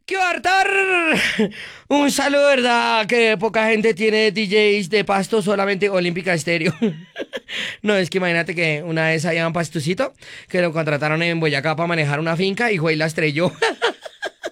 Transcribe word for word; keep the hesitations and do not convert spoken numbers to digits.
¡Qué hartar! Un saludo, ¿verdad? Que poca gente tiene D Js de pasto, solamente Olímpica Estéreo. No, es que imagínate que una vez había un pastucito que lo contrataron en Boyacá para manejar una finca y fue y la estrelló.